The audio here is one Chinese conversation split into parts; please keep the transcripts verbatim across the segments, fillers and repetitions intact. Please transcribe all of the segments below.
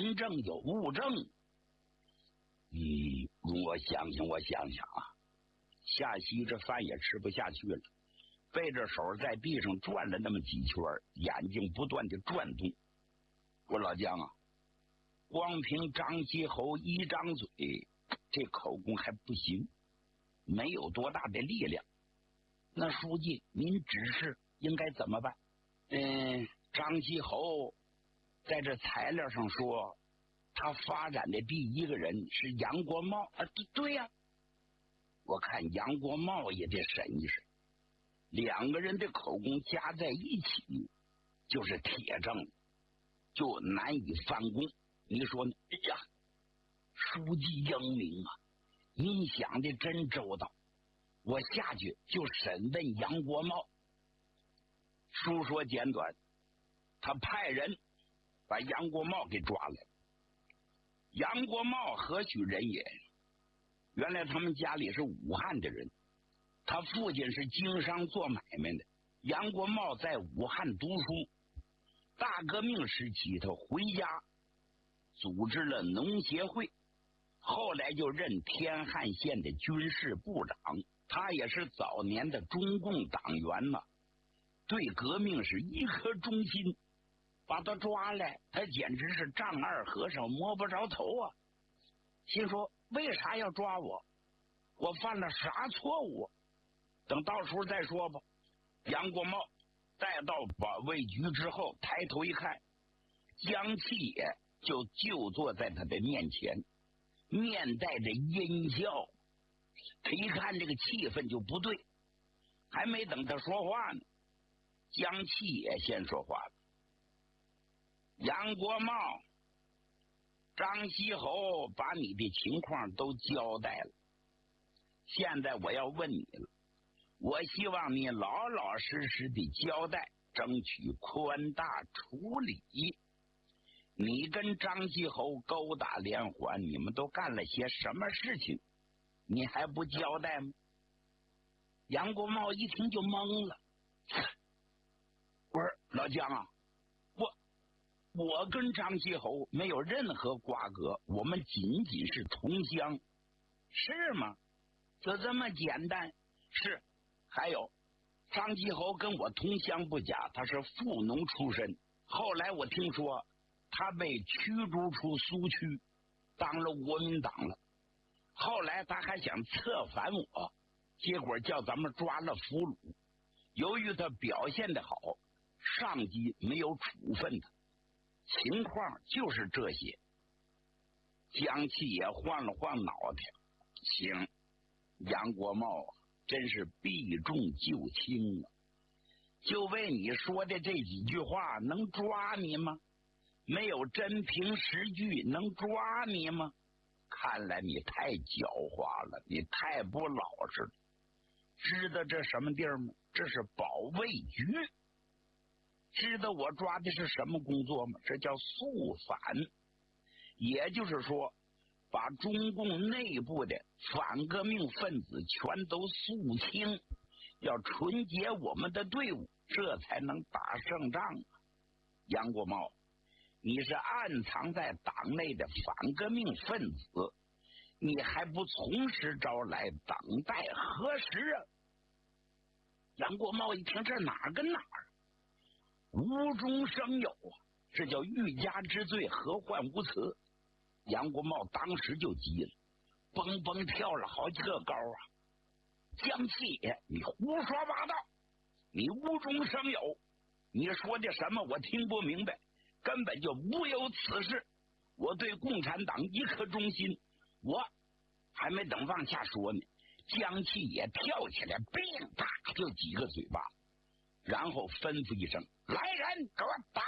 人证有物证。嗯，我想想，我想想啊，夏曦这饭也吃不下去了，背着手在地上转了那么几圈，眼睛不断的转动。我老姜啊，光凭张西侯一张嘴，这口供还不行，没有多大的力量。那书记，您指示应该怎么办？嗯，张西侯在这材料上说，他发展的第一个人是杨国茂啊，对对呀、啊，我看杨国茂也得审一审，两个人的口供加在一起就是铁证，就难以翻供。你说呢？哎呀，书记英明啊，您想的真周到。我下去就审问杨国茂。书说简短，他派人把杨国茂给抓来。杨国茂何许人也？原来他们家里是武汉的人，他父亲是经商做买卖的。杨国茂在武汉读书，大革命时期他回家组织了农协会，后来就任天汉县的军事部长。他也是早年的中共党员嘛，对革命是一颗忠心。把他抓来，他简直是丈二和尚摸不着头啊！心说为啥要抓我？我犯了啥错误？等到时候再说吧。杨国茂带到保卫局之后，抬头一看，江启野就就坐在他的面前，面带着阴笑。他一看这个气氛就不对，还没等他说话呢，江启野先说话了。杨国茂，张西侯把你的情况都交代了，现在我要问你了，我希望你老老实实的交代，争取宽大处理。你跟张西侯勾打连环，你们都干了些什么事情？你还不交代吗？杨国茂一听就懵了，我说老姜啊，我我跟张西侯没有任何瓜葛，我们仅仅是同乡。是吗？就这么简单？是。还有张西侯跟我同乡不假，他是富农出身，后来我听说他被驱逐出苏区，当了国民党了。后来他还想策反我，结果叫咱们抓了俘虏。由于他表现得好，上级没有处分他。情况就是这些。江启也晃了晃脑袋，行，杨国茂啊，真是避重就轻啊！就为你说的这几句话，能抓你吗？没有真凭实据，能抓你吗？看来你太狡猾了，你太不老实了。知道这什么地儿吗？这是保卫局。知道我抓的是什么工作吗？这叫肃反。也就是说，把中共内部的反革命分子全都肃清，要纯洁我们的队伍，这才能打胜仗啊！杨国茂，你是暗藏在党内的反革命分子，你还不从实招来，等待何时啊？杨国茂一听，这哪跟哪儿？无中生有啊，这叫欲加之罪，何患无辞。杨国茂当时就急了，蹦蹦跳了好几个高啊！江启野，你胡说八道，你无中生有，你说的什么我听不明白，根本就无有此事。我对共产党一颗忠心。我还没等往下说呢，江启野跳起来，砰啪就几个嘴巴，然后吩咐一声：“来人，给我打！”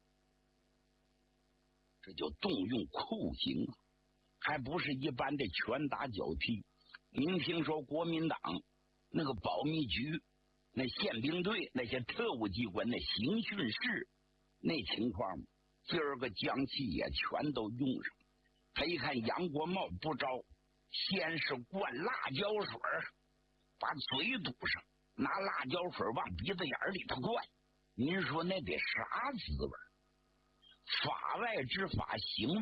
这就动用酷刑啊，还不是一般的拳打脚踢。您听说国民党那个保密局、那宪兵队、那些特务机关、那刑讯室那情况吗？今儿个江启也全都用上。他一看杨国茂不招，先是灌辣椒水，把嘴堵上，拿辣椒水往鼻子眼里头灌。您说那得啥滋味？法外之法，行